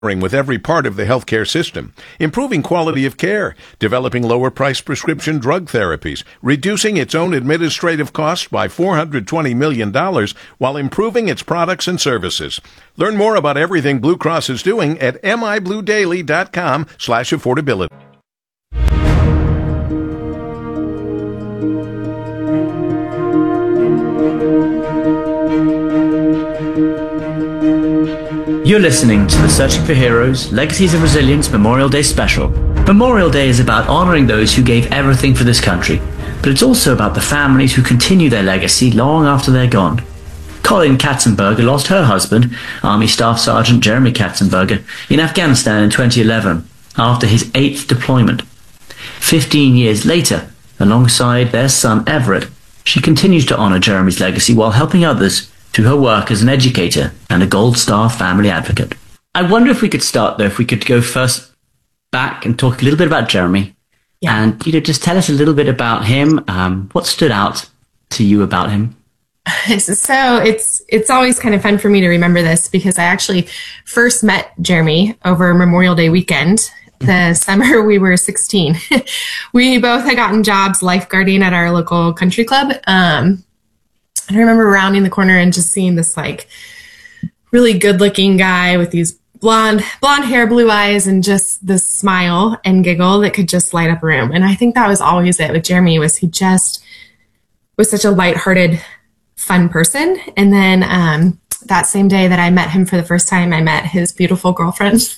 with every part of the healthcare system, improving quality of care, developing lower-priced prescription drug therapies, reducing its own administrative costs by $420 million while improving its products and services. Learn more about everything Blue Cross is doing at mibluedaily.com/affordability. You're listening to the Searching for Heroes Legacies of Resilience Memorial Day special. Memorial Day is about honoring those who gave everything for this country, but it's also about the families who continue their legacy long after they're gone. Colleen Katzenberger lost her husband, Army Staff Sergeant Jeremy Katzenberger, in Afghanistan in 2011 after his 8th deployment. 15 years later, alongside their son Everett, she continues to honor Jeremy's legacy while helping others through her work as an educator and a Gold Star family advocate. I wonder if we could start, though, if we could go first back and talk a little bit about Jeremy. Yeah. And, just tell us a little bit about him. What stood out to you about him? So it's always kind of fun for me to remember this because I actually first met Jeremy over Memorial Day weekend. The summer we were 16. We both had gotten jobs lifeguarding at our local country club. I remember rounding the corner and just seeing this really good looking guy with these blonde hair, blue eyes, and just this smile and giggle that could just light up a room. And I think that was always it with Jeremy, was he just was such a lighthearted, fun person. And then that same day that I met him for the first time, I met his beautiful girlfriend.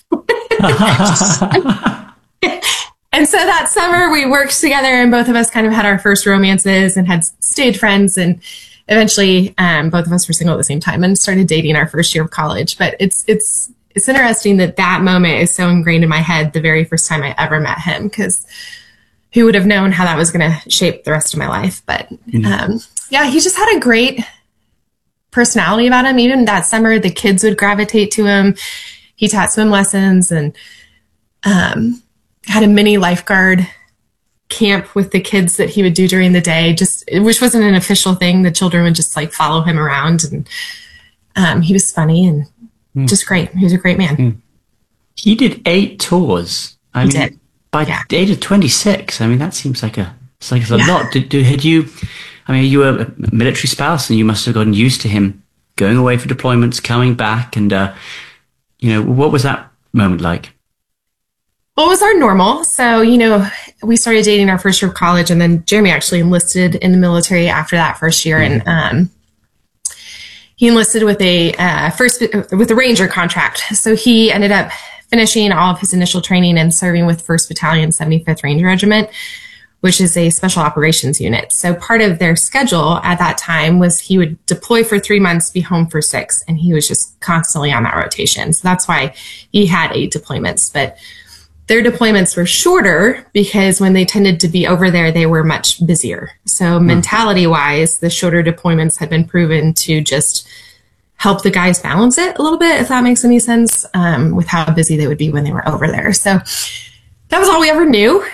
And so that summer we worked together and both of us kind of had our first romances and had stayed friends, and eventually both of us were single at the same time and started dating our first year of college. But it's interesting that moment is so ingrained in my head the very first time I ever met him, because who would have known how that was going to shape the rest of my life. But he just had a great personality about him. Even that summer, the kids would gravitate to him. He taught swim lessons and had a mini lifeguard camp with the kids that he would do during the day, which wasn't an official thing. The children would just follow him around, and he was funny and just great. He was a great man. He did 8 tours. By the age of 26, that seems like a lot. Had you? You were a military spouse, and you must have gotten used to him going away for deployments, coming back, and what was that moment like? Well, it was our normal. So, we started dating our first year of college, and then Jeremy actually enlisted in the military after that first year. And he enlisted with a Ranger contract. So he ended up finishing all of his initial training and serving with 1st Battalion, 75th Ranger Regiment, which is a special operations unit. So part of their schedule at that time was he would deploy for 3 months, be home for 6, and he was just constantly on that rotation. So that's why he had 8 deployments. But their deployments were shorter because when they tended to be over there, they were much busier. So mentality-wise, the shorter deployments had been proven to just help the guys balance it a little bit, if that makes any sense, with how busy they would be when they were over there. So that was all we ever knew,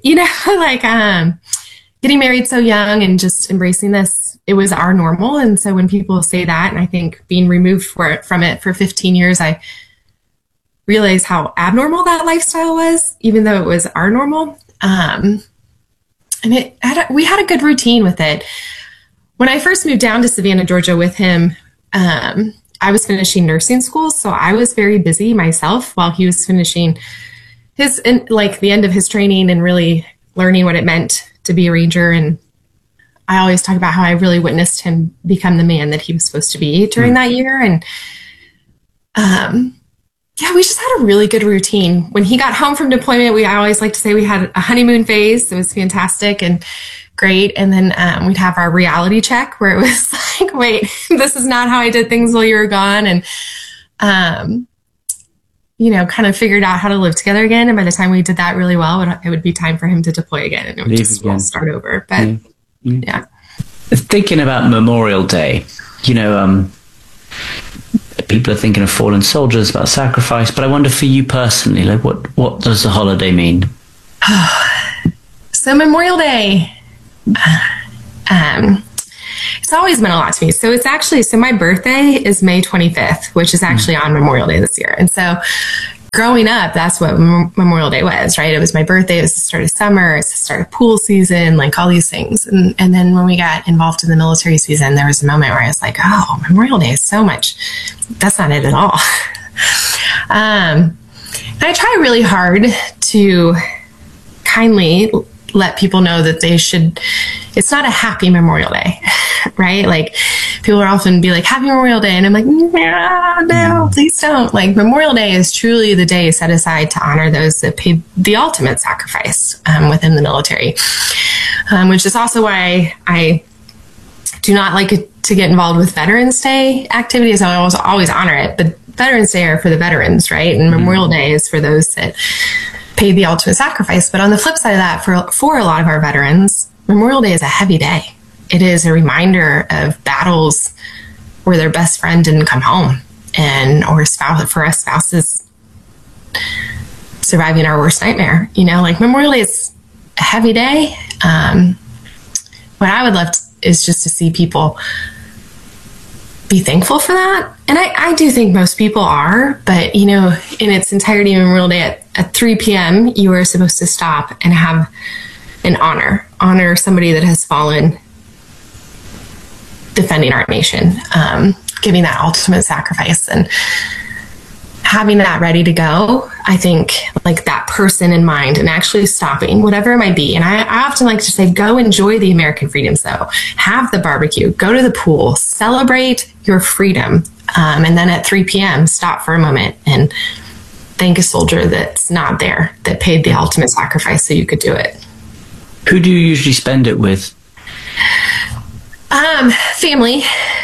getting married so young and just embracing this. It was our normal. And so when people say that, and I think being removed from it for 15 years, I realize how abnormal that lifestyle was, even though it was our normal. And we had a good routine with it. When I first moved down to Savannah, Georgia with him, I was finishing nursing school. So I was very busy myself while he was finishing the end of his training and really learning what it meant to be a Ranger. And I always talk about how I really witnessed him become the man that he was supposed to be during that year. And, we just had a really good routine. When he got home from deployment, I always like to say we had a honeymoon phase. It was fantastic and great. And then we'd have our reality check where it was wait, this is not how I did things while you were gone. And, kind of figured out how to live together again. And by the time we did that really well, it would be time for him to deploy again. And it would just all start over. But yeah. Thinking about Memorial Day, people are thinking of fallen soldiers, about sacrifice, but I wonder for you personally, what does the holiday mean? So Memorial Day, it's always meant a lot to me. So my birthday is May 25th, which is actually on Memorial Day this year. And so growing up, that's what Memorial Day was, right? It was my birthday. It was the start of summer. It's the start of pool season, like all these things. And then when we got involved in the military season, there was a moment where I was like, oh, Memorial Day is so much. That's not it at all. And I try really hard to kindly let people know that it's not a happy Memorial Day, right? Like, people will often be like, happy Memorial Day. And I'm like, no, please don't. Like, Memorial Day is truly the day set aside to honor those that paid the ultimate sacrifice within the military, which is also why I do not like to get involved with Veterans Day activities. I always honor it, but Veterans Day are for the veterans, right? And Memorial Day is for those that paid the ultimate sacrifice. But on the flip side of that, for a lot of our veterans, Memorial Day is a heavy day. It is a reminder of battles where their best friend didn't come home, or for us spouses surviving our worst nightmare. Like, Memorial Day is a heavy day. What I would love is just to see people be thankful for that. And I do think most people are, but in its entirety, Memorial Day at 3 p.m., you are supposed to stop and have an honor somebody that has fallen defending our nation, giving that ultimate sacrifice, and having that ready to go. I think, like, that person in mind, and actually stopping, whatever it might be. And I often like to say, go enjoy the American freedoms, though. Have the barbecue, go to the pool, celebrate your freedom. And then at 3 p.m., stop for a moment and thank a soldier that's not there, that paid the ultimate sacrifice so you could do it. Who do you usually spend it with? Family.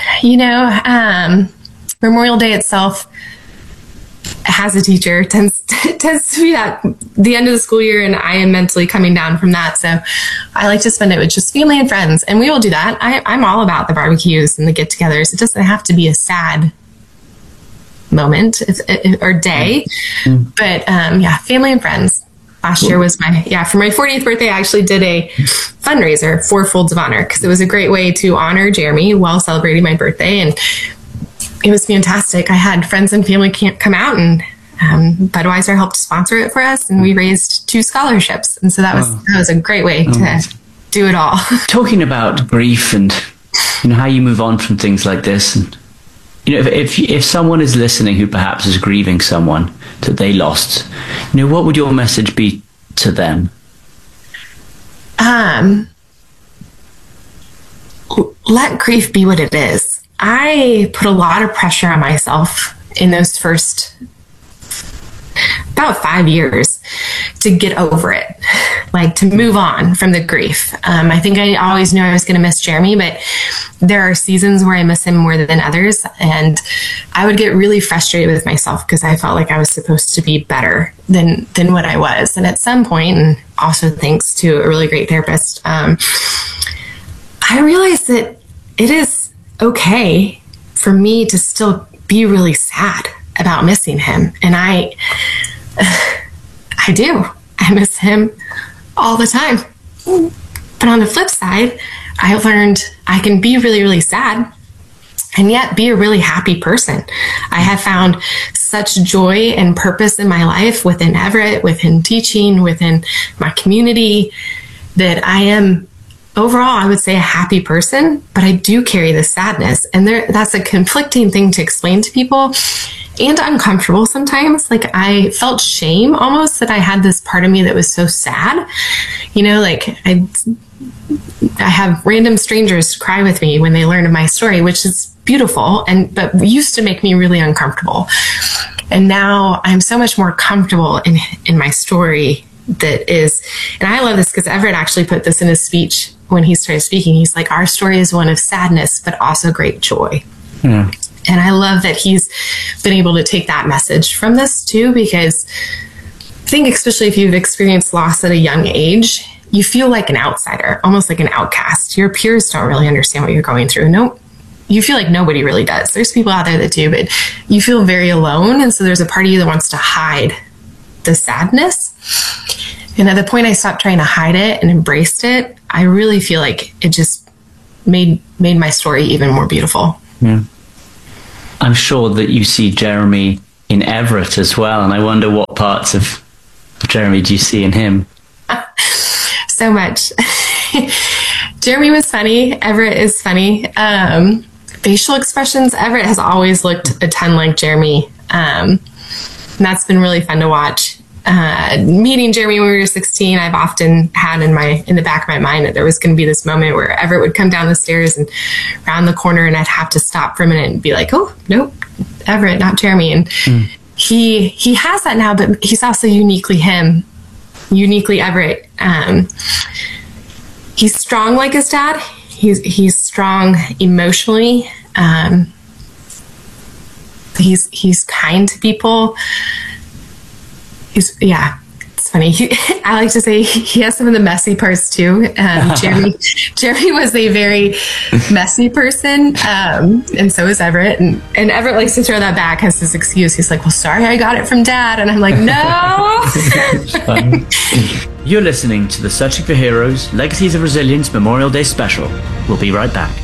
Memorial Day itself has a teacher, tends to be that the end of the school year, and I am mentally coming down from that. So I like to spend it with just family and friends, and we will do that. I'm all about the barbecues and the get-togethers. It doesn't have to be a sad moment or day, but family and friends. Last year was for my 40th birthday, I actually did a fundraiser for Folds of Honor, because it was a great way to honor Jeremy while celebrating my birthday. And it was fantastic. I had friends and family come out, and Budweiser helped sponsor it for us, and we raised 2 scholarships. And so that was a great way to do it all. Talking about grief and how you move on from things like this, and if someone is listening who perhaps is grieving someone that they lost, what would your message be to them? Let grief be what it is. I put a lot of pressure on myself in those first about 5 years to get over it, like to move on from the grief. I think I always knew I was going to miss Jeremy, but there are seasons where I miss him more than others. And I would get really frustrated with myself because I felt like I was supposed to be better than what I was. And at some point, and also thanks to a really great therapist, I realized that it is okay for me to still be really sad about missing him. And I do. I miss him all the time. But on the flip side, I learned I can be really, really sad and yet be a really happy person. I have found such joy and purpose in my life within Everett, within teaching, within my community, that I am overall, I would say, a happy person, but I do carry this sadness. And that's a conflicting thing to explain to people, and uncomfortable sometimes. Like, I felt shame almost that I had this part of me that was so sad. Like I have random strangers cry with me when they learn of my story, which is beautiful, but used to make me really uncomfortable. And now I'm so much more comfortable in my story that is, and I love this because Everett actually put this in his speech when he started speaking. He's like, our story is one of sadness, but also great joy. Yeah. And I love that he's been able to take that message from this too, because I think especially if you've experienced loss at a young age, you feel like an outsider, almost like an outcast. Your peers don't really understand what you're going through. No, you feel like nobody really does. There's people out there that do, but you feel very alone. And so there's a part of you that wants to hide the sadness. And at the point I stopped trying to hide it and embraced it, I really feel like it just made my story even more beautiful. Yeah. I'm sure that you see Jeremy in Everett as well. And I wonder what parts of Jeremy do you see in him? So much. Jeremy was funny. Everett is funny. Facial expressions. Everett has always looked a ton like Jeremy. And that's been really fun to watch. Meeting Jeremy when we were 16, I've often had in the back of my mind that there was going to be this moment where Everett would come down the stairs and round the corner, and I'd have to stop for a minute and be like, "Oh, nope, Everett, not Jeremy." And he has that now, but he's also uniquely him, uniquely Everett. He's strong like his dad. He's strong emotionally. He's kind to people. It's funny. I like to say he has some of the messy parts too. Jeremy was a very messy person, and so is Everett. And Everett likes to throw that back as his excuse. He's like, "Well, sorry, I got it from Dad," and I'm like, "No." You're listening to the Searching for Heroes Legacies of Resilience Memorial Day Special. We'll be right back.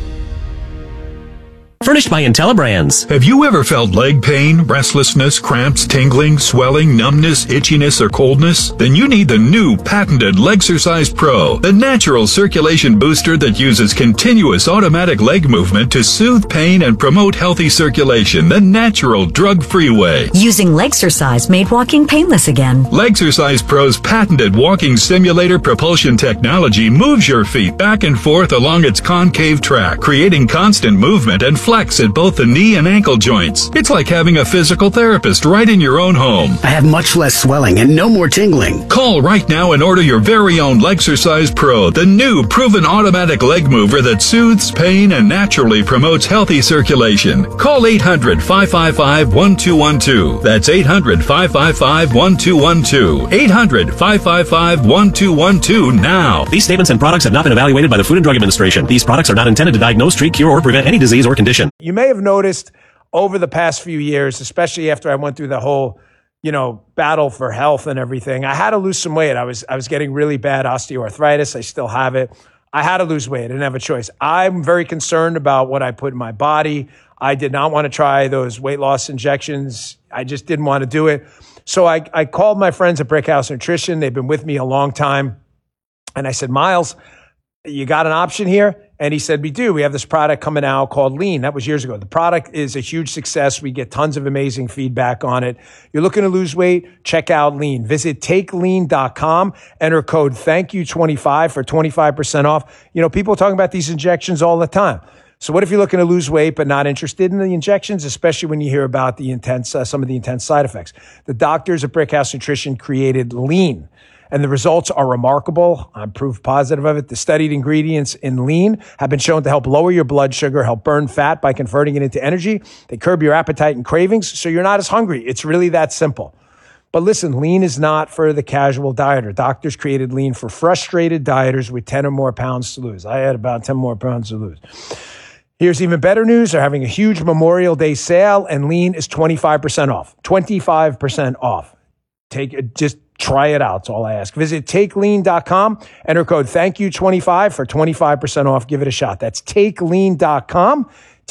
Furnished by IntelliBrands. Have you ever felt leg pain, restlessness, cramps, tingling, swelling, numbness, itchiness, or coldness? Then you need the new patented Legsercise Pro, the natural circulation booster that uses continuous automatic leg movement to soothe pain and promote healthy circulation the natural, drug-free way. Using Legsercise made walking painless again. Legsercise Pro's patented walking simulator propulsion technology moves your feet back and forth along its concave track, creating constant movement and flex at both the knee and ankle joints. It's like having a physical therapist right in your own home. I have much less swelling and no more tingling. Call right now and order your very own Legsercise Pro, the new proven automatic leg mover that soothes pain and naturally promotes healthy circulation. Call 800-555-1212. That's 800-555-1212. 800-555-1212 now. These statements and products have not been evaluated by the Food and Drug Administration. These products are not intended to diagnose, treat, cure, or prevent any disease or condition. You may have noticed over the past few years, especially after I went through the whole, battle for health and everything, I had to lose some weight. I was getting really bad osteoarthritis. I still have it. I had to lose weight. I didn't have a choice. I'm very concerned about what I put in my body. I did not want to try those weight loss injections. I just didn't want to do it. So I called my friends at Brickhouse Nutrition. They've been with me a long time. And I said, "Miles, you got an option here?" And he said, "We do. We have this product coming out called Lean." That was years ago. The product is a huge success. We get tons of amazing feedback on it. You're looking to lose weight? Check out Lean. Visit takelean.com. Enter code THANKYOU25 for 25% off. People are talking about these injections all the time. So what if you're looking to lose weight but not interested in the injections, especially when you hear about the some of the intense side effects? The doctors at Brickhouse Nutrition created Lean, and the results are remarkable. I'm proof positive of it. The studied ingredients in Lean have been shown to help lower your blood sugar, help burn fat by converting it into energy. They curb your appetite and cravings, so you're not as hungry. It's really that simple. But listen, Lean is not for the casual dieter. Doctors created Lean for frustrated dieters with 10 or more pounds to lose. I had about 10 more pounds to lose. Here's even better news. They're having a huge Memorial Day sale, and Lean is 25% off. 25% off. Just try it out. That's all I ask. Visit takelean.com. Enter code THANKYOU25 for 25% off. Give it a shot. That's takelean.com.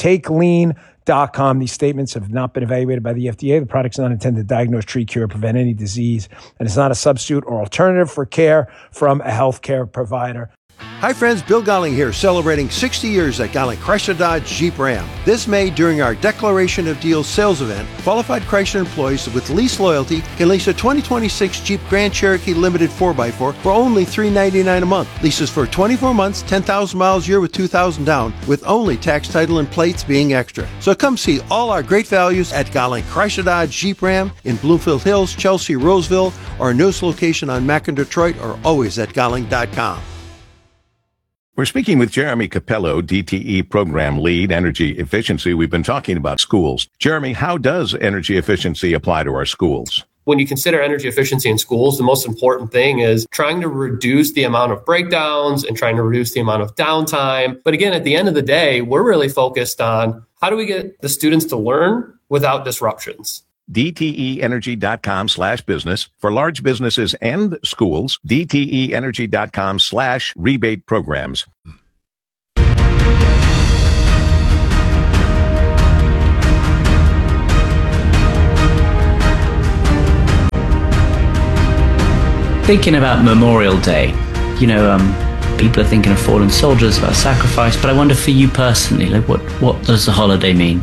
Takelean.com. These statements have not been evaluated by the FDA. The product's not intended to diagnose, treat, cure, prevent any disease, and it's not a substitute or alternative for care from a healthcare provider. Hi friends, Bill Golling here, celebrating 60 years at Golling Chrysler Dodge Jeep Ram. This May, during our Declaration of Deals sales event, qualified Chrysler employees with lease loyalty can lease a 2026 Jeep Grand Cherokee Limited 4x4 for only $399 a month. Leases for 24 months, 10,000 miles a year with $2,000 down, with only tax, title, and plates being extra. So come see all our great values at Golling Chrysler Dodge Jeep Ram in Bloomfield Hills, Chelsea, Roseville, or our newest location on Mac in Detroit, or always at Golling.com. We're speaking with Jeremy Capello, DTE Program Lead, Energy Efficiency. We've been talking about schools. Jeremy, how does energy efficiency apply to our schools? When you consider energy efficiency in schools, the most important thing is trying to reduce the amount of breakdowns and trying to reduce the amount of downtime. But again, at the end of the day, we're really focused on how do we get the students to learn without disruptions. DTEenergy.com/business for large businesses and schools. DTEenergy.com/rebate programs. thinking about Memorial Day, people are thinking of fallen soldiers, about sacrifice, but I wonder for you personally, like what does the holiday mean?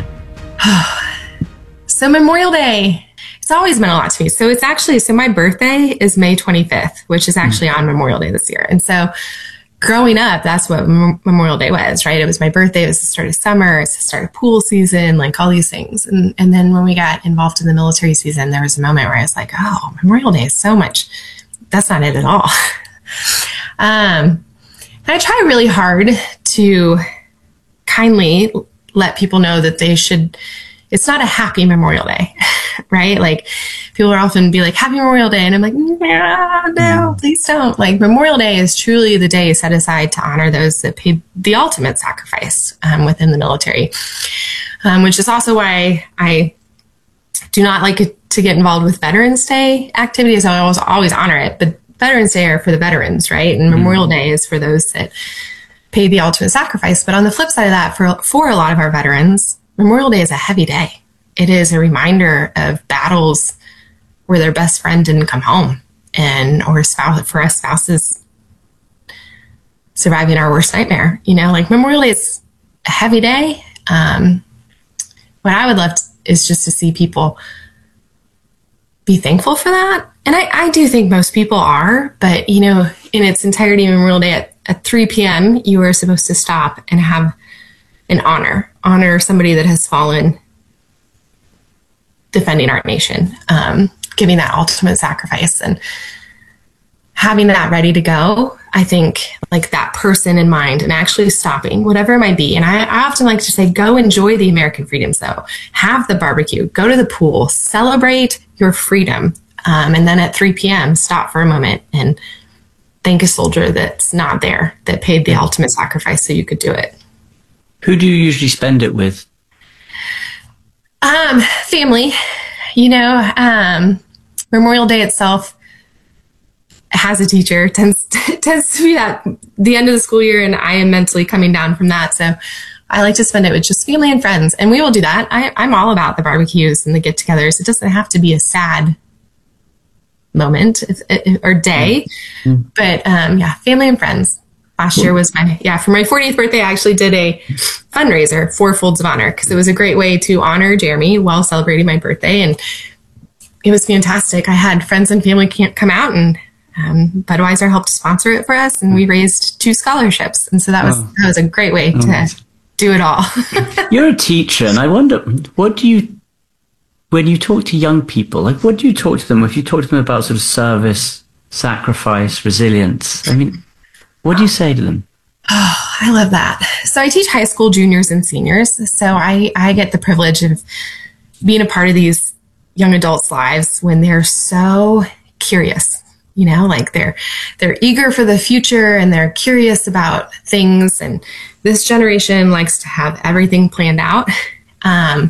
So Memorial Day, it's always meant a lot to me. So my birthday is May 25th, which is actually on Memorial Day this year. And so growing up, that's what Memorial Day was, right? It was my birthday. It was the start of summer. It's the start of pool season, like all these things. And then when we got involved in the military season, there was a moment where I was like, oh, Memorial Day is so much. That's not it at all. And I try really hard to kindly let people know that it's not a happy Memorial Day, right? Like people are often be like, happy Memorial Day. And I'm like, no, please don't. Like Memorial Day is truly the day set aside to honor those that paid the ultimate sacrifice within the military, which is also why I do not like to get involved with Veterans Day activities. I always honor it, but Veterans Day are for the veterans, right? And Memorial Day is for those that paid the ultimate sacrifice. But on the flip side of that, for a lot of our veterans, Memorial Day is a heavy day. It is a reminder of battles where their best friend didn't come home, or for us spouses surviving our worst nightmare. Like Memorial Day is a heavy day. What I would love is just to see people be thankful for that. And I do think most people are, but in its entirety, Memorial Day at 3 p.m., you are supposed to stop and have an honor somebody that has fallen defending our nation, giving that ultimate sacrifice and having that ready to go. I think like that person in mind and actually stopping, whatever it might be. And I often like to say, go enjoy the American freedoms though. Have the barbecue, go to the pool, celebrate your freedom. And then at 3 p.m., stop for a moment and thank a soldier that's not there, that paid the ultimate sacrifice so you could do it. Who do you usually spend it with? Family. Memorial Day itself has a teacher, tends to be at the end of the school year, and I am mentally coming down from that. So I like to spend it with just family and friends, and we will do that. I'm all about the barbecues and the get-togethers. It doesn't have to be a sad moment or day, but family and friends. Last year was for my 40th birthday, I actually did a fundraiser for Folds of Honor because it was a great way to honor Jeremy while celebrating my birthday. And it was fantastic. I had friends and family come out, and Budweiser helped sponsor it for us, and we raised 2 scholarships. And so that was a great way to do it all. You're a teacher, and I wonder, when you talk to young people, like what do you talk to them? If you talk to them about sort of service, sacrifice, resilience, I mean, what do you say to them? Oh, I love that. So I teach high school juniors and seniors. So I get the privilege of being a part of these young adults' lives when they're so curious, like they're eager for the future and they're curious about things. And this generation likes to have everything planned out. And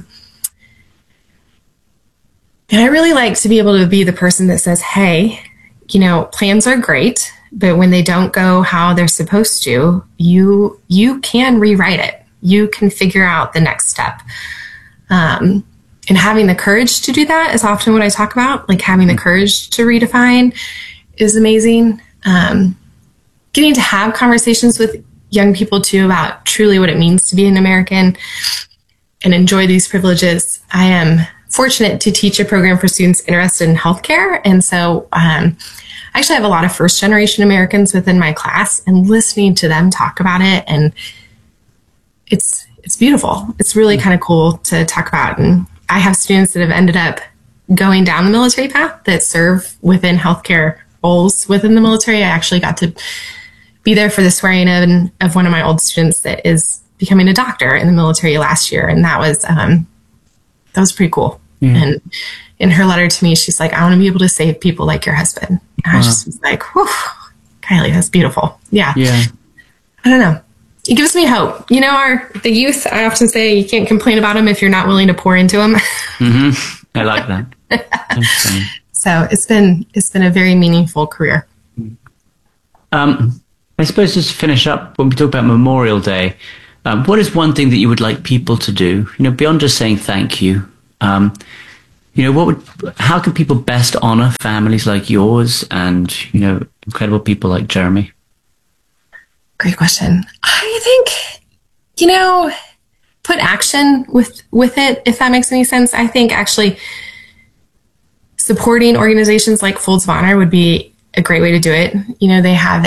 I really like to be able to be the person that says, hey, plans are great, but when they don't go how they're supposed to, you can rewrite it. You can figure out the next step. And having the courage to do that is often what I talk about. Like having the courage to redefine is amazing. Getting to have conversations with young people too about truly what it means to be an American and enjoy these privileges. I am fortunate to teach a program for students interested in healthcare. And so, I actually have a lot of first generation Americans within my class, and listening to them talk about it. And it's beautiful. It's really kind of cool to talk about. And I have students that have ended up going down the military path that serve within healthcare roles within the military. I actually got to be there for the swearing in of one of my old students that is becoming a doctor in the military last year. And that was pretty cool. Yeah. And in her letter to me, she's like, I want to be able to save people like your husband. And I just was like, whew, Kylie, that's beautiful. Yeah. I don't know. It gives me hope. The youth, I often say you can't complain about them if you're not willing to pour into them. I like that. So it's been a very meaningful career. I suppose just to finish up, when we talk about Memorial Day, what is one thing that you would like people to do? Beyond just saying thank you, how can people best honor families like yours and, incredible people like Jeremy? Great question. I think, put action with it, if that makes any sense. I think actually supporting organizations like Folds of Honor would be a great way to do it. They have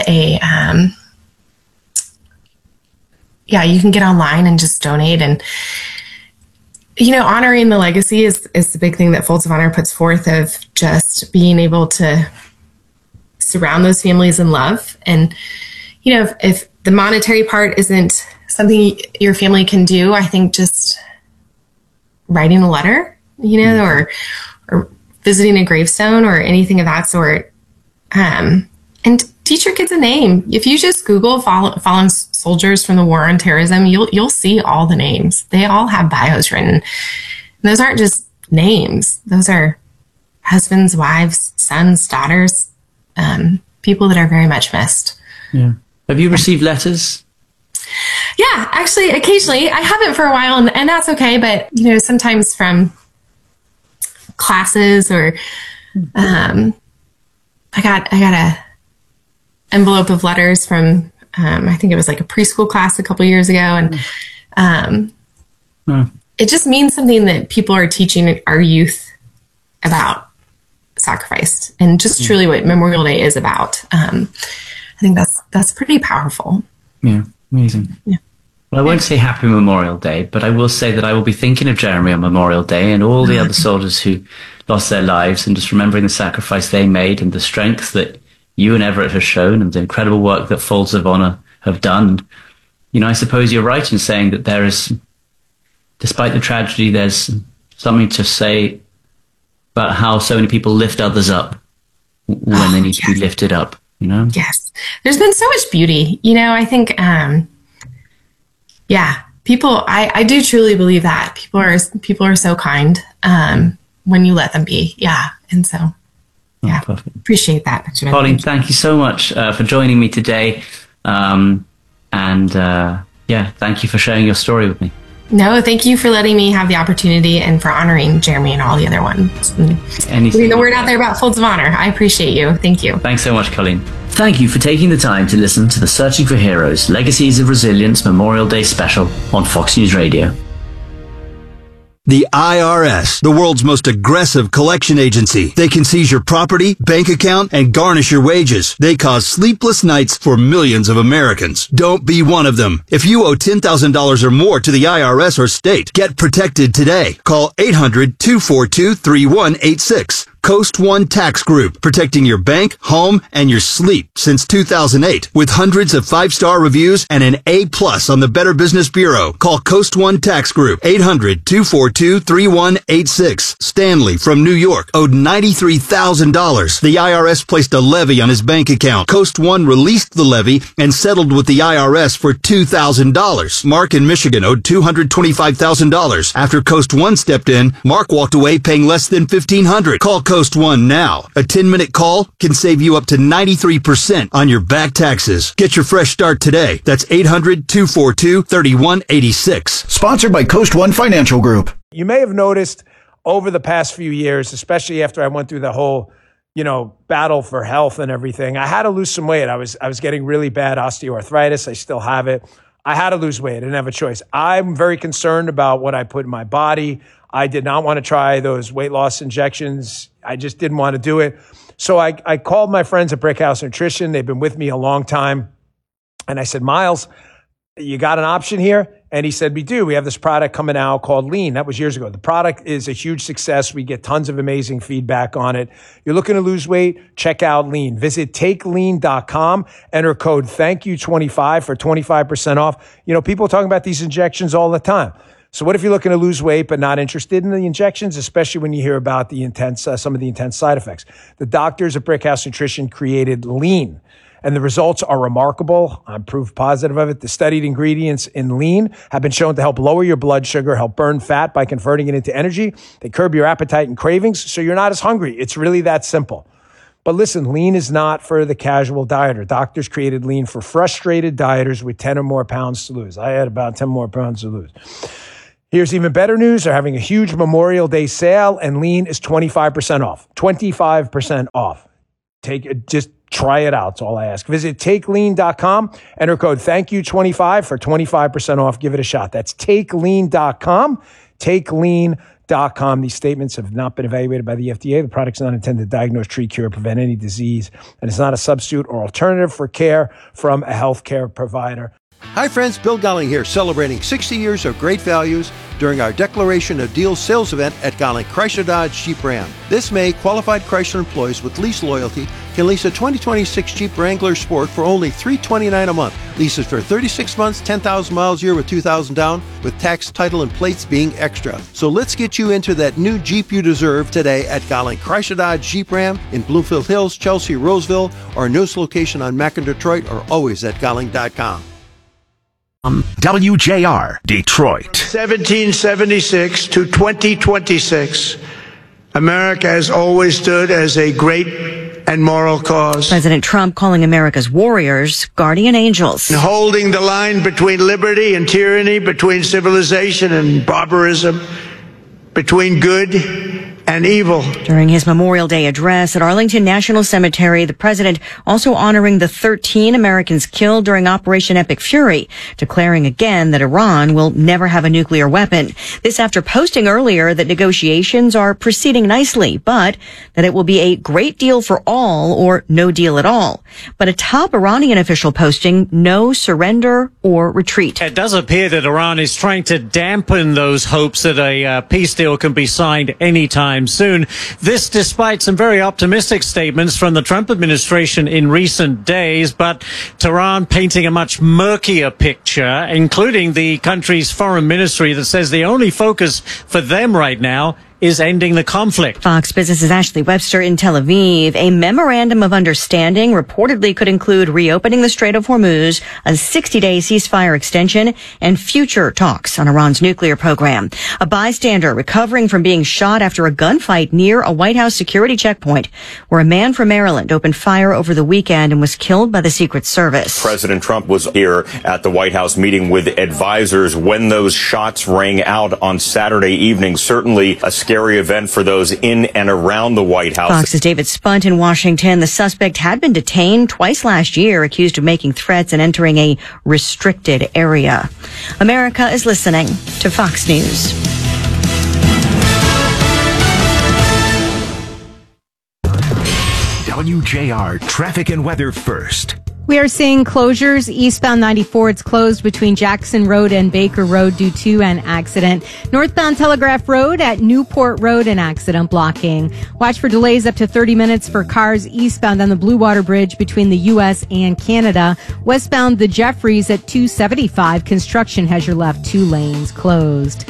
you can get online and just donate, and honoring the legacy is the big thing that Folds of Honor puts forth, of just being able to surround those families in love. And if the monetary part isn't something your family can do, I think just writing a letter, or visiting a gravestone or anything of that sort. And teach your kids a name. If you just Google fallen soldiers from the war on terrorism, you'll see all the names. They all have bios written. And those aren't just names. Those are husbands, wives, sons, daughters, people that are very much missed. Yeah. Have you received letters? Yeah, actually, occasionally. I haven't for a while, and that's okay. But, sometimes from classes, or I got a envelope of letters from, I think it was like a preschool class a couple years ago. And it just means something that people are teaching our youth about sacrifice, and just truly what Memorial Day is about. I think that's pretty powerful. Yeah, amazing. Yeah. Well, I won't say Happy Memorial Day, but I will say that I will be thinking of Jeremy on Memorial Day and all the other soldiers who lost their lives, and just remembering the sacrifice they made and the strength that you and Everett have shown, and the incredible work that Folds of Honor have done. I suppose you're right in saying that there is, despite the tragedy, there's something to say about how so many people lift others up when they need to be lifted up, Yes. There's been so much beauty, I think, people, I do truly believe that people are so kind, when you let them be. Yeah. And so, appreciate that. Colleen, thank you so much for joining me today. Thank you for sharing your story with me. No, thank you for letting me have the opportunity, and for honoring Jeremy and all the other ones. Getting the word out there about Folds of Honor. I appreciate you. Thank you. Thanks so much, Colleen. Thank you for taking the time to listen to the Searching for Heroes Legacies of Resilience Memorial Day special on Fox News Radio. The IRS, the world's most aggressive collection agency. They can seize your property, bank account, and garnish your wages. They cause sleepless nights for millions of Americans. Don't be one of them. If you owe $10,000 or more to the IRS or state, get protected today. Call 800-242-3186. Coast One Tax Group, protecting your bank, home, and your sleep since 2008. With hundreds of 5-star reviews and an A+ on the Better Business Bureau. Call Coast One Tax Group, 800-242-3186. Stanley from New York owed $93,000. The IRS placed a levy on his bank account. Coast One released the levy and settled with the IRS for $2,000. Mark in Michigan owed $225,000. After Coast One stepped in, Mark walked away paying less than $1,500. Call Coast One now. A 10-minute call can save you up to 93% on your back taxes. Get your fresh start today. That's 800-242-3186. Sponsored by Coast One Financial Group. You may have noticed over the past few years, especially after I went through the whole, battle for health and everything, I had to lose some weight. I was getting really bad osteoarthritis. I still have it. I had to lose weight. I didn't have a choice. I'm very concerned about what I put in my body. I did not want to try those weight loss injections. I just didn't want to do it. So I called my friends at Brickhouse Nutrition. They've been with me a long time. And I said, Miles, you got an option here? And he said, we do. We have this product coming out called Lean. That was years ago. The product is a huge success. We get tons of amazing feedback on it. You're looking to lose weight? Check out Lean. Visit takelean.com. Enter code THANKYOU25 for 25% off. People are talking about these injections all the time. So what if you're looking to lose weight but not interested in the injections, especially when you hear about the intense, some of the intense side effects? The doctors at Brickhouse Nutrition created Lean, and the results are remarkable. I'm proof positive of it. The studied ingredients in Lean have been shown to help lower your blood sugar, help burn fat by converting it into energy. They curb your appetite and cravings, so you're not as hungry. It's really that simple. But listen, Lean is not for the casual dieter. Doctors created Lean for frustrated dieters with 10 or more pounds to lose. I had about 10 more pounds to lose. Here's even better news. They're having a huge Memorial Day sale, and Lean is 25% off. 25% off. Just try it out. That's all I ask. Visit takelean.com. Enter code THANKYOU25 for 25% off. Give it a shot. That's takelean.com. Takelean.com. These statements have not been evaluated by the FDA. The product's not intended to diagnose, treat, cure, prevent any disease, and it's not a substitute or alternative for care from a healthcare provider. Hi friends, Bill Golling here, celebrating 60 years of great values during our Declaration of Deals sales event at Golling Chrysler Dodge Jeep Ram. This May, qualified Chrysler employees with lease loyalty can lease a 2026 Jeep Wrangler Sport for only $329 a month. Leases for 36 months, 10,000 miles a year with $2,000 down, with tax, title, and plates being extra. So let's get you into that new Jeep you deserve today at Golling Chrysler Dodge Jeep Ram in Bloomfield Hills, Chelsea, Roseville, or our newest location on Mac and Detroit, or always at Golling.com. WJR, Detroit. 1776 to 2026, America has always stood as a great and moral cause. President Trump calling America's warriors guardian angels. And holding the line between liberty and tyranny, between civilization and barbarism, between good and evil. During his Memorial Day address at Arlington National Cemetery, the president also honoring the 13 Americans killed during Operation Epic Fury, declaring again that Iran will never have a nuclear weapon. This after posting earlier that negotiations are proceeding nicely, but that it will be a great deal for all or no deal at all. But a top Iranian official posting no surrender or retreat. It does appear that Iran is trying to dampen those hopes that a peace deal can be signed anytime soon. This despite some very optimistic statements from the Trump administration in recent days, but Tehran painting a much murkier picture, including the country's foreign ministry that says the only focus for them right now is ending the conflict. Fox Business's Ashley Webster in Tel Aviv. A memorandum of understanding reportedly could include reopening the Strait of Hormuz, a 60-day ceasefire extension, and future talks on Iran's nuclear program. A bystander recovering from being shot after a gunfight near a White House security checkpoint, where a man from Maryland opened fire over the weekend and was killed by the Secret Service. President Trump was here at the White House meeting with advisors when those shots rang out on Saturday evening. Certainly a scary event for those in and around the White House. Fox's David Spunt in Washington. The suspect had been detained twice last year, accused of making threats and entering a restricted area. America is listening to Fox News. WJR traffic and weather first. We are seeing closures. Eastbound 94, it's closed between Jackson Road and Baker Road due to an accident. Northbound Telegraph Road at Newport Road, an accident blocking. Watch for delays up to 30 minutes for cars eastbound on the Blue Water Bridge between the U.S. and Canada. Westbound the Jeffries at 275, construction has your left 2 lanes closed.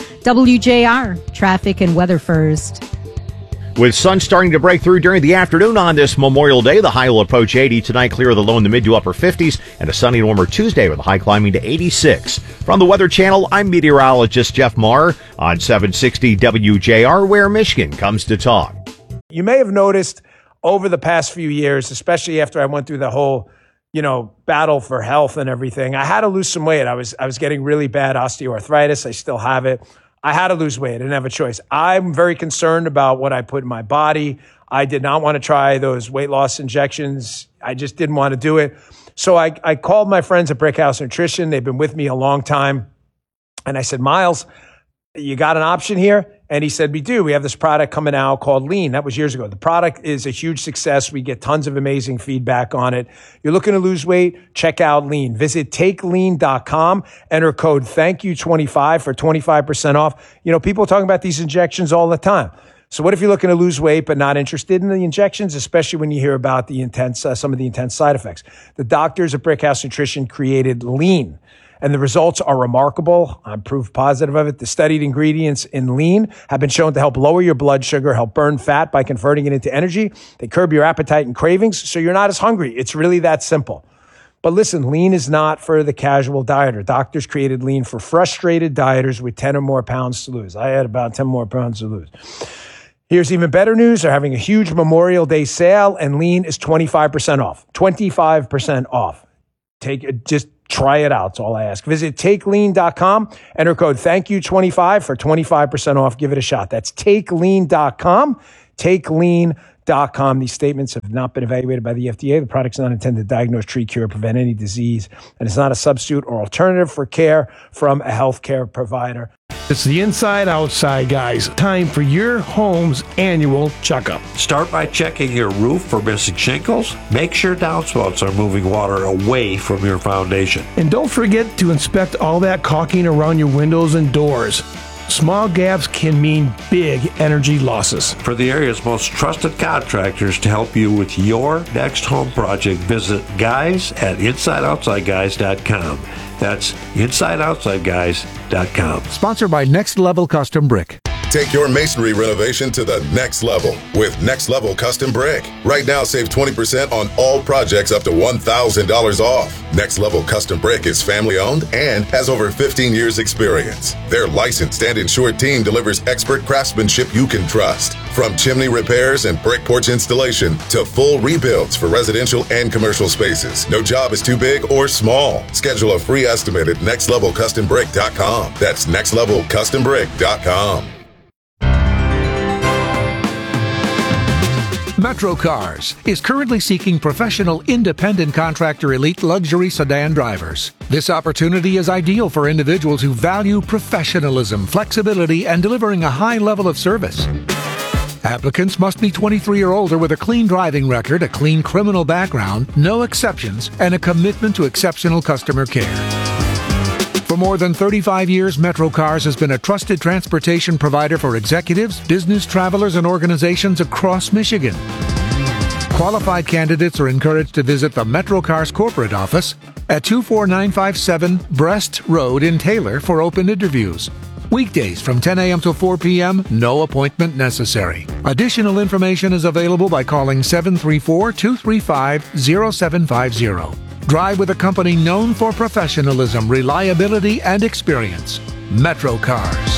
WJR, traffic and weather first. With sun starting to break through during the afternoon on this Memorial Day, the high will approach 80. Tonight, clear of the low in the mid to upper 50s, and a sunny and warmer Tuesday with the high climbing to 86. From the Weather Channel, I'm meteorologist Jeff Marr on 760 WJR, where Michigan comes to talk. You may have noticed over the past few years, especially after I went through the whole, battle for health and everything, I had to lose some weight. I was getting really bad osteoarthritis. I still have it. I had to lose weight. I didn't have a choice. I'm very concerned about what I put in my body. I did not want to try those weight loss injections. I just didn't want to do it. So I called my friends at Brickhouse Nutrition. They've been with me a long time. And I said, Miles, you got an option here? And he said, we do. We have this product coming out called Lean. That was years ago. The product is a huge success. We get tons of amazing feedback on it. You're looking to lose weight? Check out Lean. Visit takelean.com. Enter code THANKYOU25 for 25% off. People are talking about these injections all the time. So what if you're looking to lose weight but not interested in the injections, especially when you hear about the some of the intense side effects? The doctors at Brickhouse Nutrition created Lean, and the results are remarkable. I'm proof positive of it. The studied ingredients in Lean have been shown to help lower your blood sugar, help burn fat by converting it into energy. They curb your appetite and cravings, so you're not as hungry. It's really that simple. But listen, Lean is not for the casual dieter. Doctors created Lean for frustrated dieters with 10 or more pounds to lose. I had about 10 more pounds to lose. Here's even better news. They're having a huge Memorial Day sale, and Lean is 25% off. 25% off. Just Try it out. That's all I ask. Visit TakeLean.com. Enter code ThankYou25 for 25% off. Give it a shot. That's TakeLean.com. TakeLean.com. These statements have not been evaluated by the FDA. The product's not intended to diagnose, treat, cure, prevent any disease, and it's not a substitute or alternative for care from a healthcare provider. It's the Inside Outside Guys. Time for your home's annual checkup. Start by checking your roof for missing shingles. Make sure downspouts are moving water away from your foundation. And don't forget to inspect all that caulking around your windows and doors. Small gaps can mean big energy losses. For the area's most trusted contractors to help you with your next home project, visit guys at InsideOutsideGuys.com. That's InsideOutsideGuys.com. Sponsored by Next Level Custom Brick. Take your masonry renovation to the next level with Next Level Custom Brick. Right now, save 20% on all projects up to $1,000 off. Next Level Custom Brick is family owned and has over 15 years experience. Their licensed and insured team delivers expert craftsmanship you can trust. From chimney repairs and brick porch installation to full rebuilds for residential and commercial spaces. No job is too big or small. Schedule a free estimate at nextlevelcustombrick.com. That's nextlevelcustombrick.com. Metro Cars is currently seeking professional independent contractor elite luxury sedan drivers. This opportunity is ideal for individuals who value professionalism, flexibility, and delivering a high level of service. Applicants must be 23 or older with a clean driving record, a clean criminal background, no exceptions, and a commitment to exceptional customer care. For more than 35 years, Metro Cars has been a trusted transportation provider for executives, business travelers, and organizations across Michigan. Qualified candidates are encouraged to visit the Metro Cars corporate office at 24957 Brest Road in Taylor for open interviews. Weekdays from 10 a.m. to 4 p.m., no appointment necessary. Additional information is available by calling 734-235-0750. Drive with a company known for professionalism, reliability, and experience. Metro Cars.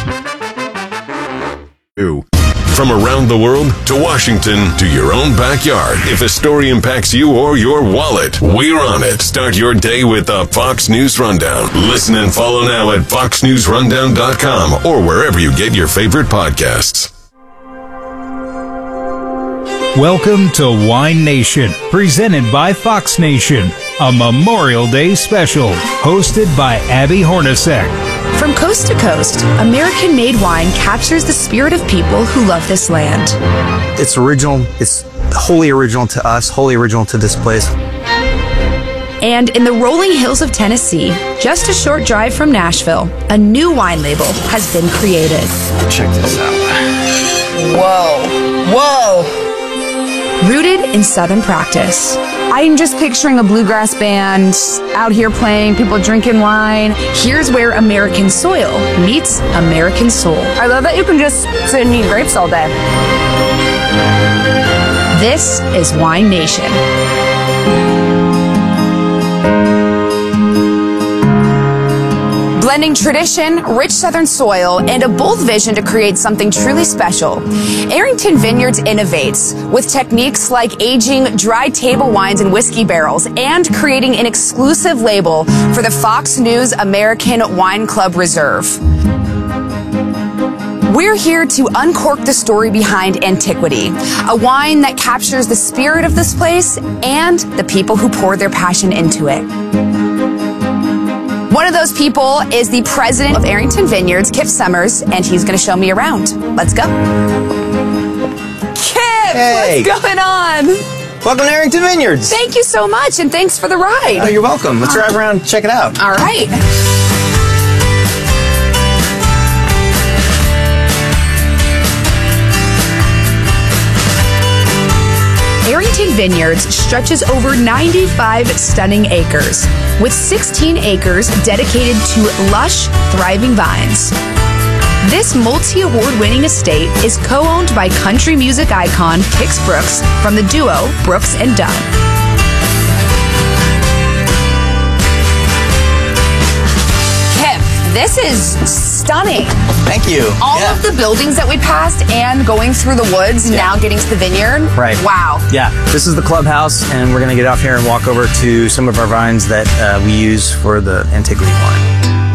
From around the world to Washington to your own backyard. If a story impacts you or your wallet, we're on it. Start your day with the Fox News Rundown. Listen and follow now at foxnewsrundown.com or wherever you get your favorite podcasts. Welcome to Wine Nation, presented by Fox Nation, a Memorial Day special, hosted by Abby Hornacek. From coast to coast, American-made wine captures the spirit of people who love this land. It's original, it's wholly original to us, wholly original to this place. And in the rolling hills of Tennessee, just a short drive from Nashville, a new wine label has been created. Check this out. Whoa. Whoa! Rooted in Southern practice. I'm just picturing a bluegrass band out here playing, people drinking wine. Here's where American soil meets American soul. I love that you can just sit and eat grapes all day. This is Wine Nation. Blending tradition, rich Southern soil, and a bold vision to create something truly special, Arrington Vineyards innovates with techniques like aging dry table wines in whiskey barrels and creating an exclusive label for the Fox News American Wine Club Reserve. We're here to uncork the story behind Antiquity, a wine that captures the spirit of this place and the people who pour their passion into it. One of those people is the president of Arrington Vineyards, Kip Summers, and he's going to show me around. Let's go. Kip, hey. What's going on? Welcome to Arrington Vineyards. Thank you so much, and thanks for the ride. Oh, you're welcome. Let's drive around and check it out. All right. Arrington Vineyards stretches over 95 stunning acres, with 16 acres dedicated to lush, thriving vines. This multi-award-winning estate is co-owned by country music icon Kix Brooks from the duo Brooks and Dunn. This is stunning. Thank you. All of the buildings that we passed and going through the woods, now getting to the vineyard. Right. Wow. Yeah, this is the clubhouse, and we're going to get off here and walk over to some of our vines that we use for the Antiquity wine.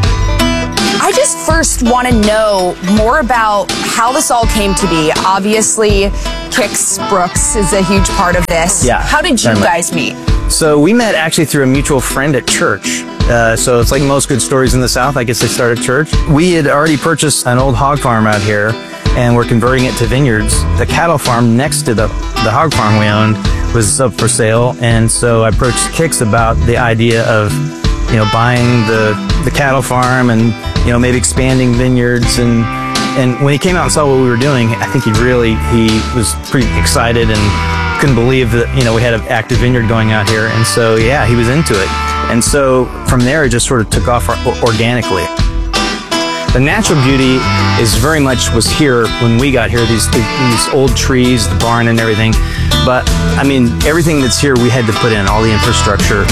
I just first want to know more about how this all came to be. Obviously, Kix Brooks is a huge part of this. Yeah. How did you guys meet? So we met actually through a mutual friend at church. So it's like most good stories in the South. I guess they start at church. We had already purchased an old hog farm out here, and we're converting it to vineyards. The cattle farm next to the hog farm we owned was up for sale, and so I approached Kix about the idea of, buying the cattle farm and, maybe expanding vineyards. And when he came out and saw what we were doing, I think he was pretty excited and couldn't believe that, we had an active vineyard going out here. And so, yeah, he was into it. And so from there, it just sort of took off organically. The natural beauty was here when we got here, these old trees, the barn and everything. But, everything that's here, we had to put in, all the infrastructure.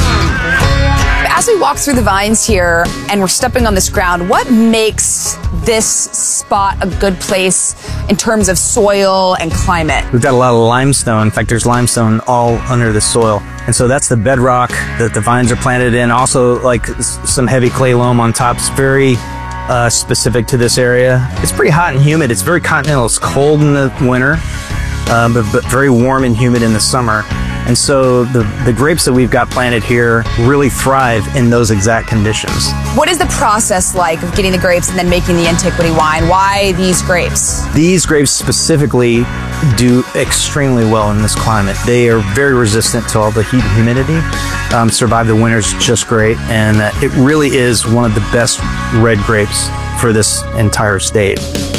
As we walk through the vines here and we're stepping on this ground, what makes this spot a good place in terms of soil and climate? We've got a lot of limestone. In fact, there's limestone all under the soil. And so that's the bedrock that the vines are planted in. Also, like some heavy clay loam on top. It's very specific to this area. It's pretty hot and humid. It's very continental. It's cold in the winter, but very warm and humid in the summer. And so the grapes that we've got planted here really thrive in those exact conditions. What is the process like of getting the grapes and then making the Antiquity wine? Why these grapes? These grapes specifically do extremely well in this climate. They are very resistant to all the heat and humidity, survive the winters just great, and it really is one of the best red grapes for this entire state.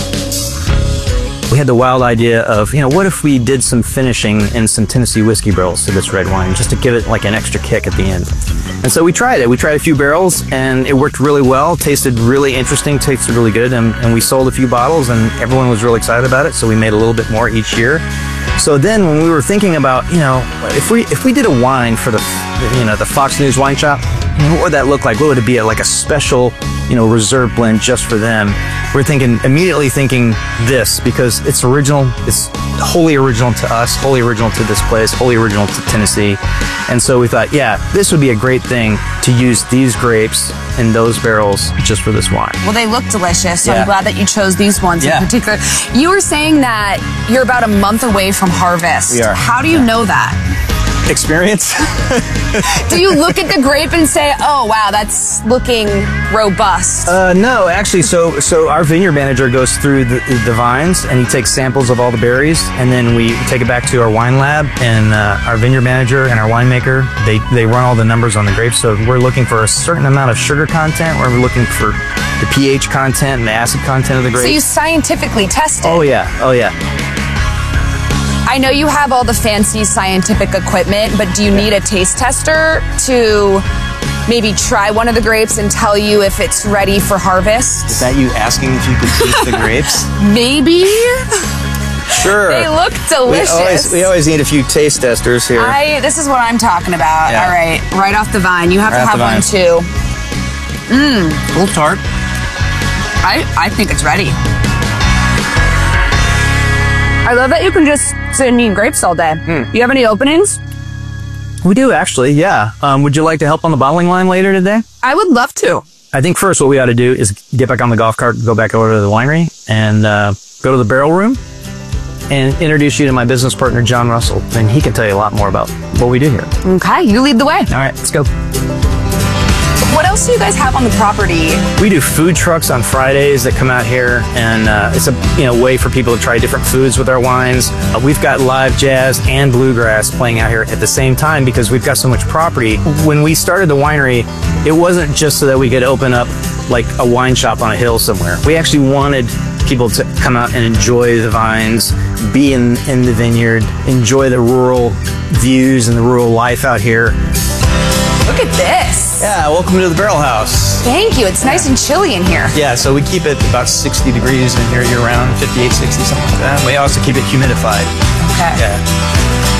We had the wild idea of, what if we did some finishing in some Tennessee whiskey barrels to this red wine, just to give it like an extra kick at the end. And so we tried it. We tried a few barrels, and it worked really well, tasted really interesting, tasted really good, and we sold a few bottles, and everyone was really excited about it, so we made a little bit more each year. So then when we were thinking about, if we did a wine for the Fox News Wine Shop, what would that look like? What would it be, like a special, reserve blend just for them? We're immediately thinking this, because it's original, it's wholly original to us, wholly original to this place, wholly original to Tennessee. And so we thought, this would be a great thing to use these grapes in those barrels just for this wine. Well, they look delicious, so I'm glad that you chose these ones in particular. You were saying that you're about a month away from harvest. We are. How do you know that? Experience. Do you look at the grape and say, oh, wow, that's looking robust? No, actually, so our vineyard manager goes through the vines, and he takes samples of all the berries, and then we take it back to our wine lab, and our vineyard manager and our winemaker, they run all the numbers on the grapes. So we're looking for a certain amount of sugar content, we're looking for the pH content and the acid content of the grapes. So you scientifically test it? Oh, yeah. I know you have all the fancy scientific equipment, but do you need a taste tester to maybe try one of the grapes and tell you if it's ready for harvest? Is that you asking if you could taste the grapes? Maybe. Sure. They look delicious. We always need a few taste testers here. This is what I'm talking about. Yeah. All right, right off the vine. You have to have one too. A little tart. I think it's ready. I love that you can just sit and eat grapes all day. Do you have any openings? We do, actually, yeah. Would you like to help on the bottling line later today? I would love to. I think first what we ought to do is get back on the golf cart, go back over to the winery, and go to the barrel room and introduce you to my business partner, John Russell. And he can tell you a lot more about what we do here. Okay, you lead the way. All right, let's go. What else do you guys have on the property? We do food trucks on Fridays that come out here, and it's a way for people to try different foods with our wines. We've got live jazz and bluegrass playing out here at the same time because we've got so much property. When we started the winery, it wasn't just so that we could open up like a wine shop on a hill somewhere. We actually wanted people to come out and enjoy the vines, be in the vineyard, enjoy the rural views and the rural life out here. Look at this. Yeah, welcome to the Barrel House. Thank you. It's nice and chilly in here. Yeah, so we keep it about 60 degrees in here year round, 58, 60, something like that. We also keep it humidified. Okay. Yeah. I have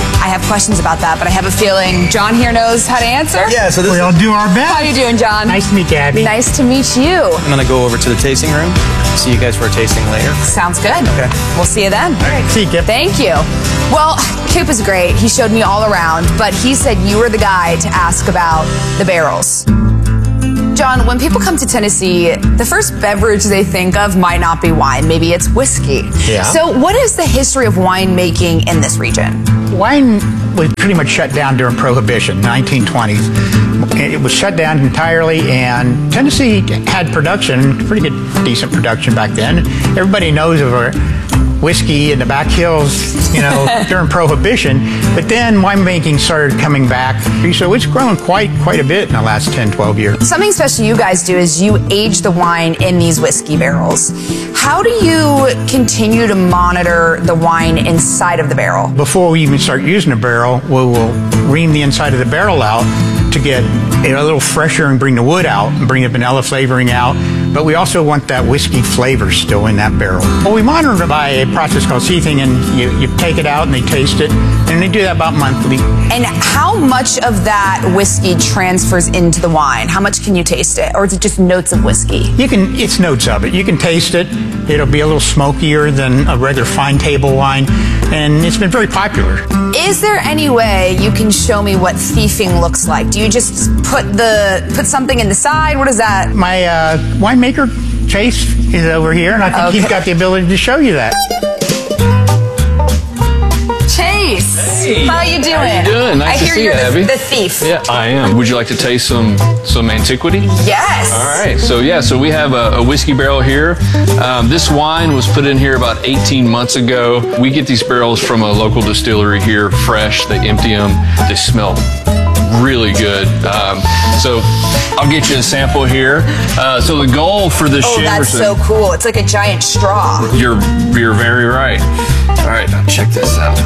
questions about that, but I have a feeling John here knows how to answer. Yeah, so We'll do our best. How you doing, John? Nice to meet you, Abby. Nice to meet you. I'm going to go over to the tasting room. See you guys for a tasting later. Sounds good. Okay. We'll see you then. All right, see you, Kip. Thank you. Well, Kip is great. He showed me all around, but he said you were the guy to ask about the barrels. John, when people come to Tennessee, the first beverage they think of might not be wine. Maybe it's whiskey. Yeah. So what is the history of winemaking in this region? Wine was pretty much shut down during Prohibition, 1920s. It was shut down entirely, and Tennessee had production, pretty good, decent production back then. Everybody knows of our whiskey in the back hills, during Prohibition. But then winemaking started coming back. So it's grown quite a bit in the last 10, 12 years. Something special you guys do is you age the wine in these whiskey barrels. How do you continue to monitor the wine inside of the barrel? Before we even start using the barrel, we will ream the inside of the barrel out to get it a little fresher and bring the wood out and bring the vanilla flavoring out. But we also want that whiskey flavor still in that barrel. Well, we monitor it by a process called seething, and you take it out and they taste it, and they do that about monthly. And how much of that whiskey transfers into the wine? How much can you taste it? Or is it just notes of whiskey? It's notes of it. You can taste it. It'll be a little smokier than a regular fine table wine, and it's been very popular. Is there any way you can show me what thiefing looks like? Do you just put something in the side? What is that? My winemaker, Chase, is over here, and I think he's got the ability to show you that. Chase, hey, how you doing? How you doing? Nice to see you, Abby. The thief. Yeah, I am. Would you like to taste some antiquity? Yes. All right. So we have a whiskey barrel here. This wine was put in here about 18 months ago. We get these barrels from a local distillery here, fresh. They empty them. They smell really good. So I'll get you a sample here. So the goal for this Oh, that's so cool. It's like a giant straw. You're very right. All right, now check this out.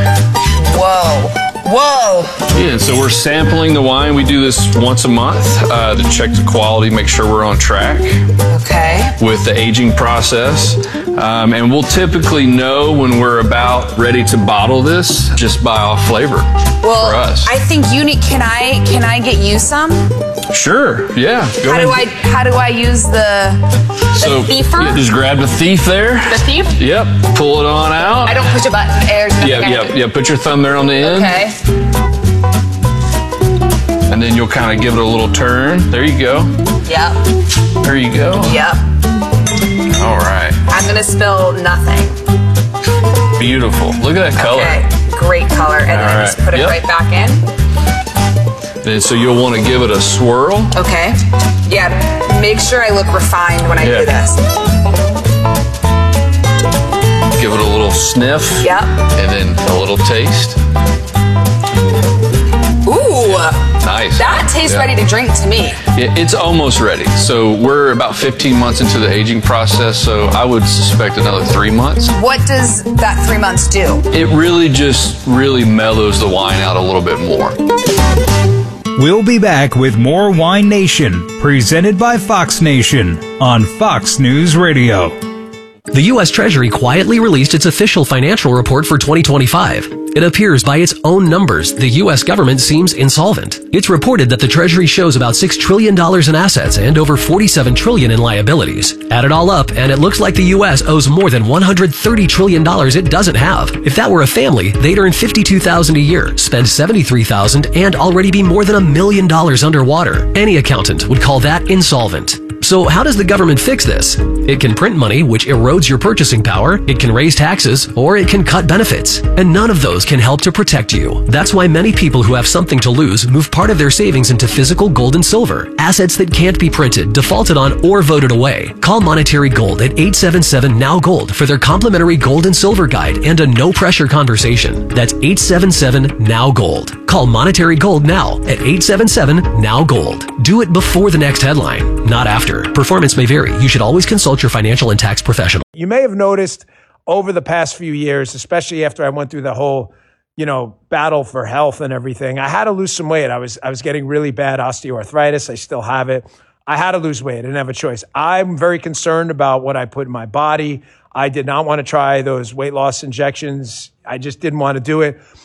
Whoa. Yeah, so we're sampling the wine. We do this once a month to check the quality, make sure we're on track. Okay. With the aging process. And we'll typically know when we're about ready to bottle this just by off flavor Well, for us. I think you need. Can I get you some? Sure. Yeah. Go How ahead. how do I use the thiefer? Yeah, just grab the thief there. The thief? Yep. Pull it on out. I don't push a button. There's nothing I have to- Yeah. Put your thumb there on the end. Okay. And then you'll kind of give it a little turn. There you go. Yep. There you go. Yep. All right. I'm gonna spill nothing. Beautiful. Look at that color. Okay. Great color. And then All I just right. put it Yep. right back in. And so you'll want to give it a swirl. Okay. Yeah. Make sure I look refined when I do this. Give it a little sniff. Yep. And then a little taste. Ooh. Nice. That tastes Yeah. ready to drink to me. Yeah, it's almost ready. So we're about 15 months into the aging process, so I would suspect another 3 months. What does that 3 months do? It really mellows the wine out a little bit more. We'll be back with more Wine Nation, presented by Fox Nation on Fox News Radio. The U.S. Treasury quietly released its official financial report for 2025. It appears by its own numbers, the U.S. government seems insolvent. It's reported that the Treasury shows about $6 trillion in assets and over $47 trillion in liabilities. Add it all up, and it looks like the U.S. owes more than $130 trillion it doesn't have. If that were a family, they'd earn $52,000 a year, spend $73,000, and already be more than $1 million underwater. Any accountant would call that insolvent. So how does the government fix this? It can print money, which erodes your purchasing power, it can raise taxes, or it can cut benefits. And none of those can help to protect you. That's why many people who have something to lose move part of their savings into physical gold and silver, assets that can't be printed, defaulted on, or voted away. Call Monetary Gold at 877-NOW-GOLD for their complimentary gold and silver guide and a no-pressure conversation. That's 877-NOW-GOLD. Call Monetary Gold now at 877-NOW-GOLD. Do it before the next headline, not after. Performance may vary. You should always consult your financial and tax professional. You may have noticed over the past few years, especially after I went through the whole, battle for health and everything, I had to lose some weight. I was getting really bad osteoarthritis. I still have it. I had to lose weight. I didn't have a choice. I'm very concerned about what I put in my body. I did not want to try those weight loss injections. I just didn't want to do it.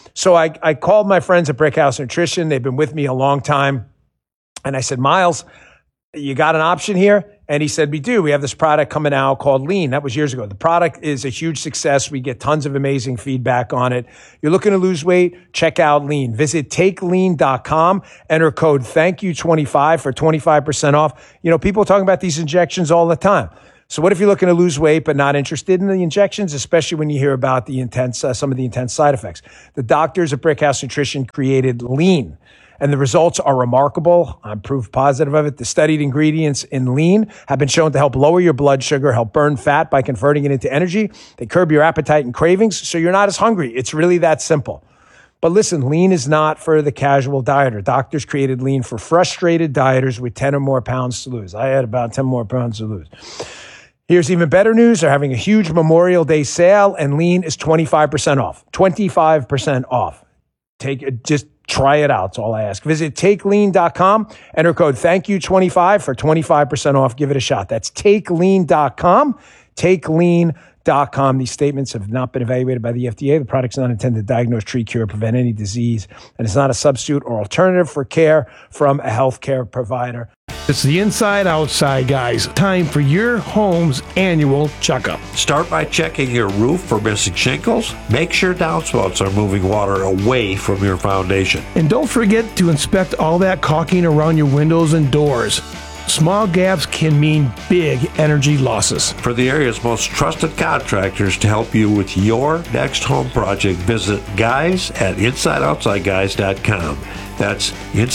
So I called my friends at Brickhouse Nutrition. They've been with me a long time. And I said, Miles, you got an option here? And he said, we do. We have this product coming out called Lean. That was years ago. The product is a huge success. We get tons of amazing feedback on it. You're looking to lose weight? Check out Lean. Visit takelean.com. Enter code THANKYOU25 for 25% off. You know, people are talking about these injections all the time. So what if you're looking to lose weight but not interested in the injections, especially when you hear about the some of the intense side effects? The doctors at Brickhouse Nutrition created Lean, and the results are remarkable. I'm proof positive of it. The studied ingredients in Lean have been shown to help lower your blood sugar, help burn fat by converting it into energy. They curb your appetite and cravings, so you're not as hungry. It's really that simple. But listen, Lean is not for the casual dieter. Doctors created Lean for frustrated dieters with 10 or more pounds to lose. I had about 10 more pounds to lose. Here's even better news. They're having a huge Memorial Day sale, and Lean is 25% off. 25% off. Just try it out. That's all I ask. Visit takelean.com. Enter code THANKYOU25 for 25% off. Give it a shot. That's takelean.com. Takelean.com. These statements have not been evaluated by the FDA. The product's not intended to diagnose, treat, cure, prevent any disease, and it's not a substitute or alternative for care from a healthcare provider. It's the Inside Outside guys. Time for your home's annual checkup. Start by checking your roof for missing shingles. Make sure downspouts are moving water away from your foundation. And don't forget to inspect all that caulking around your windows and doors. Small gaps can mean big energy losses. For the area's most trusted contractors to help you with your next home project, visit guys at InsideOutsideGuys.com. That's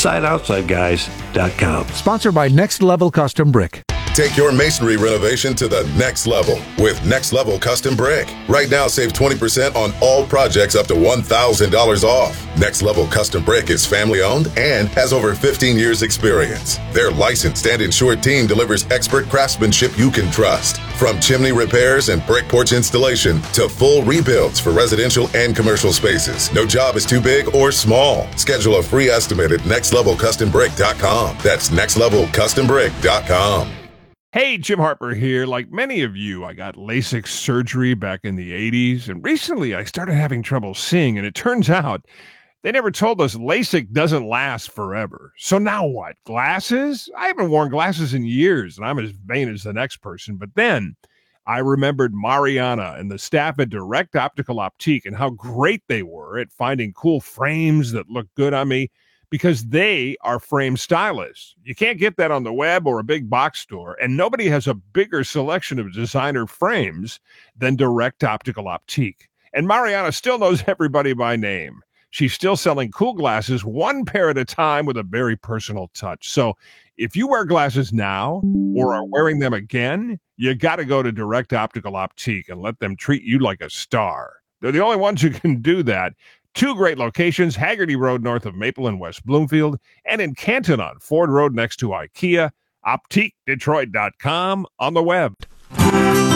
InsideOutsideGuys.com. Sponsored by Next Level Custom Brick. Take your masonry renovation to the next level with Next Level Custom Brick. Right now, save 20% on all projects up to $1,000 off. Next Level Custom Brick is family owned and has over 15 years experience. Their licensed and insured team delivers expert craftsmanship you can trust. From chimney repairs and brick porch installation to full rebuilds for residential and commercial spaces. No job is too big or small. Schedule a free estimate at nextlevelcustombrick.com. That's nextlevelcustombrick.com. Hey, Jim Harper here. Like many of you, I got LASIK surgery back in the 80s, and recently I started having trouble seeing, and it turns out they never told us LASIK doesn't last forever. So now what? Glasses? I haven't worn glasses in years, and I'm as vain as the next person. But then I remembered Mariana and the staff at Direct Optical Optique and how great they were at finding cool frames that look good on me, because they are frame stylists. You can't get that on the web or a big box store, and nobody has a bigger selection of designer frames than Direct Optical Optique. And Mariana still knows everybody by name. She's still selling cool glasses, one pair at a time, with a very personal touch. So if you wear glasses now or are wearing them again, you got to go to Direct Optical Optique and let them treat you like a star. They're the only ones who can do that. 2 great locations, Haggerty Road north of Maple and West Bloomfield, and in Canton on Ford Road next to IKEA. OptiqueDetroit.com on the web.